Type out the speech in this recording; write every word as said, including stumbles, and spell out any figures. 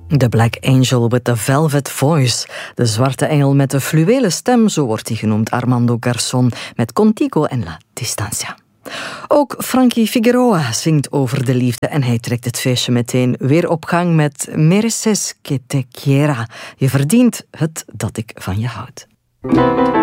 The Black Angel with the Velvet Voice. De zwarte engel met de fluwelen stem, zo wordt hij genoemd, Armando Garçon, met Contigo en La Distancia. Ook Frankie Figueroa zingt over de liefde en hij trekt het feestje meteen weer op gang met Mereces que te quiera. Je verdient het dat ik van je houd.